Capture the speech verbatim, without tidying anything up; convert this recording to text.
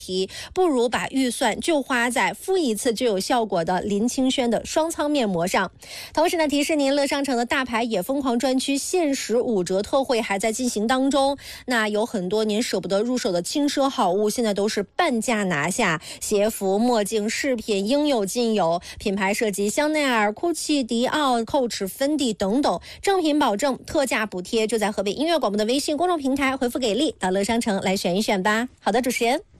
不如把预算就花在敷一次就有效果的林清轩的双仓面膜上。同时呢，提示您乐商城的大牌也疯狂专区限时五折特惠还在进行当中。那有很多您舍不得入手的轻奢好物，现在都是半价拿下，鞋服、墨镜、饰品应有尽有，品牌涉及香奈儿、GUCCI、迪奥、Coach、芬迪等等，正品保证，特价补贴，就在河北音乐广播的微信公众平台回复给力，到乐商城来选一选吧。好的，主持人。